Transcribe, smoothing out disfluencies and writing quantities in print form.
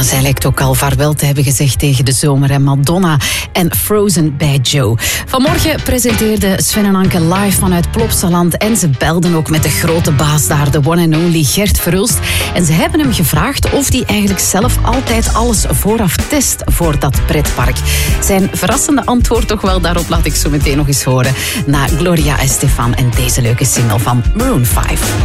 Ja, zij lijkt ook al vaarwel te hebben gezegd tegen de zomer. En Madonna en Frozen bij Joe. Vanmorgen presenteerde Sven en Anke live vanuit Plopsaland. En ze belden ook met de grote baas daar, de one and only Gert Verhulst. En ze hebben hem gevraagd of hij eigenlijk zelf altijd alles vooraf test voor dat pretpark. Zijn verrassende antwoord toch wel, daarop laat ik zo meteen nog eens horen. Na Gloria Estefan en deze leuke single van Maroon 5.